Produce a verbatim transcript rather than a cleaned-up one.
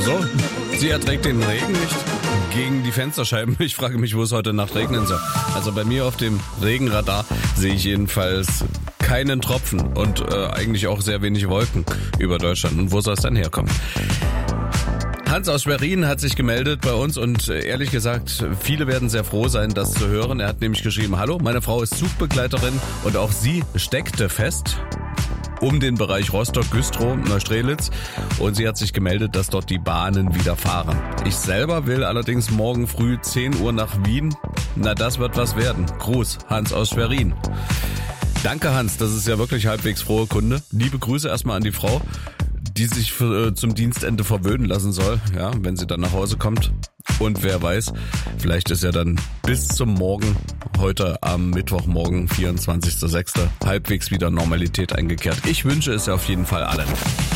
So, sie erträgt den Regen nicht gegen die Fensterscheiben. Ich frage mich, wo es heute Nacht regnen soll. Also bei mir auf dem Regenradar sehe ich jedenfalls keinen Tropfen und äh, eigentlich auch sehr wenig Wolken über Deutschland. Und wo soll es dann herkommen? Hans aus Schwerin hat sich gemeldet bei uns und ehrlich gesagt, viele werden sehr froh sein, das zu hören. Er hat nämlich geschrieben, hallo, meine Frau ist Zugbegleiterin und auch sie steckte fest um den Bereich Rostock, Güstrow, Neustrelitz und sie hat sich gemeldet, dass dort die Bahnen wieder fahren. Ich selber will allerdings morgen früh zehn Uhr nach Wien. Na, das wird was werden. Gruß, Hans aus Schwerin. Danke, Hans, das ist ja wirklich halbwegs frohe Kunde. Liebe Grüße erstmal an die Frau, die sich für, äh, zum Dienstende verwöhnen lassen soll, ja, wenn sie dann nach Hause kommt. Und wer weiß, vielleicht ist ja dann bis zum Morgen, heute am Mittwochmorgen, vierundzwanzigster sechster halbwegs wieder Normalität eingekehrt. Ich wünsche es ja auf jeden Fall allen.